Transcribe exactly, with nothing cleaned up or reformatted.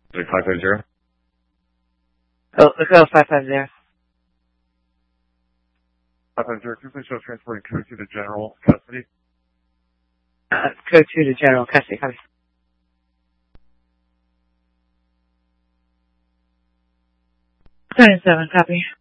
Like five five zero? Oh, go five five zero. five five zero, can you please show transporting code two to general custody? Uh, code two to general custody, copy. Seven seven, copy.